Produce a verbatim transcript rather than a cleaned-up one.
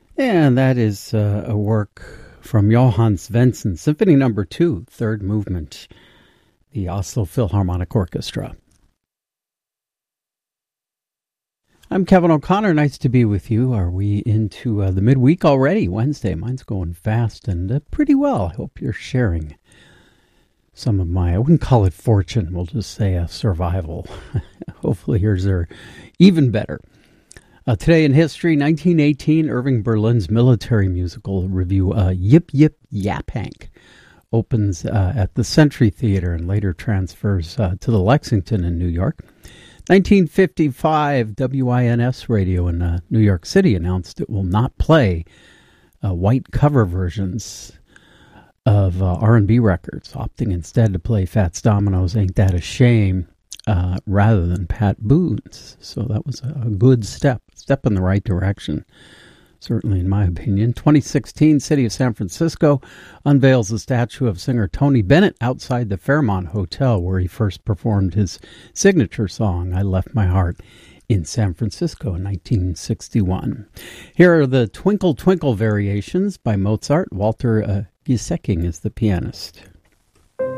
And that is uh, a work from Johann Svensson, Symphony Number Two, Third Movement, the Oslo Philharmonic Orchestra. I'm Kevin O'Connor. Nice to be with you. Are we into uh, the midweek already? Wednesday. Mine's going fast and uh, pretty well. I hope you're sharing some of my, I wouldn't call it fortune, we'll just say a survival. Hopefully yours are even better. Uh, today in history, nineteen eighteen, Irving Berlin's military musical review, uh, Yip Yip Yapank, opens uh, at the Century Theater and later transfers uh, to the Lexington in New York. nineteen fifty-five, W I N S Radio in uh, New York City announced it will not play uh, white cover versions of uh, R and B records, opting instead to play Fats Domino's Ain't That a Shame uh, rather than Pat Boone's. So that was a, a good step, step in the right direction, certainly in my opinion. twenty sixteen, City of San Francisco unveils a statue of singer Tony Bennett outside the Fairmont Hotel, where he first performed his signature song, I Left My Heart in San Francisco in nineteen sixty-one. Here are the Twinkle Twinkle variations by Mozart. Walter uh, Gieseking is the pianist.